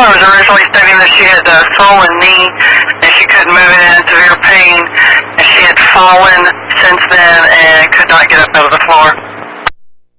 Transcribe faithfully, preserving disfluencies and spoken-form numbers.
was originally stating that she had a swollen knee and she couldn't move it in severe pain, and she had fallen since then and could not get up out of the floor.